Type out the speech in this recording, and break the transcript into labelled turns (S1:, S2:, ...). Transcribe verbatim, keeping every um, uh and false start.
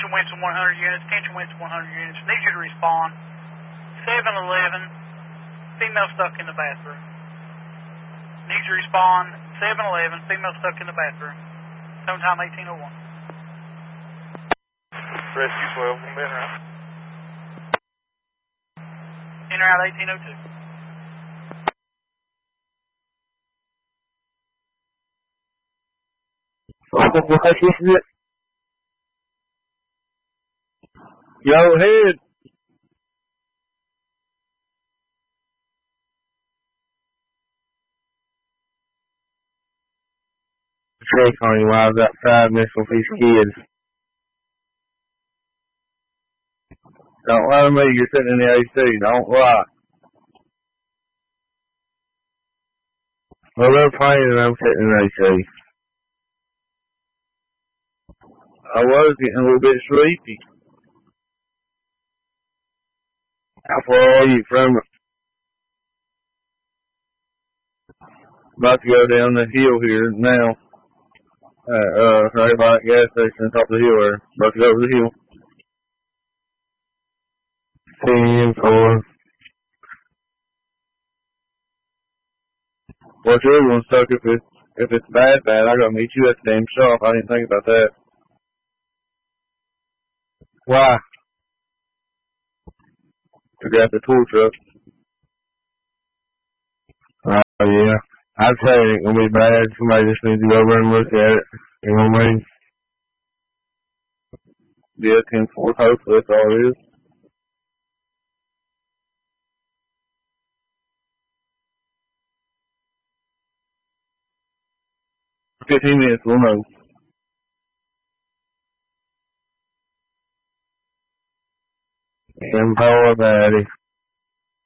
S1: Attention Winston one hundred units, attention Winston one hundred units. Need you to respond. seven eleven, female stuck in the bathroom. Need you to respond. seven eleven, female stuck in the bathroom. Sometime eighteen oh one.
S2: Rescue twelve, one been around.
S1: In or out eighteen oh two.
S3: What is it? Go ahead. Check on you while I was outside messing with these kids. Don't lie to me, you're sitting in the A C. Don't lie. Well, they're playing and I'm sitting in the A C. I was getting a little bit sleepy. How far are you from it? About to go down the hill here now. Uh, uh, right by the gas station on top of the hill there. About to go over the hill. ten, four. What's your other one stuck if it's, if it's bad, bad? I gotta meet you at the damn shop. I didn't think about that. Why? To grab the tool truck. Oh, yeah. I'd say it ain't gonna be bad. Somebody just needs to go over and look at it. You know what I mean? Yeah, ten four, hopefully that's all it is. fifteen minutes, we'll know. And power daddy.